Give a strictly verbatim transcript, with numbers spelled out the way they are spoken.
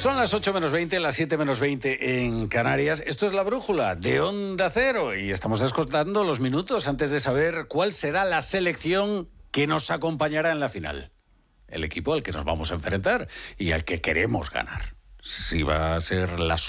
Son las ocho menos veinte, las siete menos veinte en Canarias. Esto es La Brújula de Onda Cero y estamos descontando los minutos antes de saber cuál será la selección que nos acompañará en la final. El equipo al que nos vamos a enfrentar y al que queremos ganar. Si va a ser la